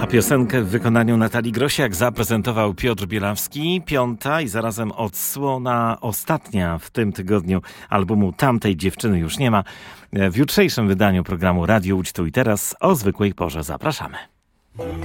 A piosenkę w wykonaniu Natalii Grosiak zaprezentował Piotr Bielawski. 5. i zarazem odsłona ostatnia w tym tygodniu albumu Tamtej dziewczyny już nie ma. W jutrzejszym wydaniu programu Radio Łódź Tu i Teraz o zwykłej porze zapraszamy.